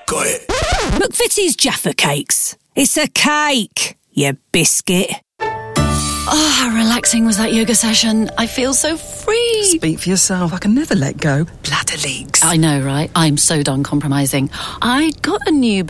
got it. McVitie's Jaffa Cakes. It's a cake, you biscuit. Oh, how relaxing was that yoga session. I feel so free. Speak for yourself. I can never let go. Bladder leaks. I know, right? I'm so done compromising. I got a new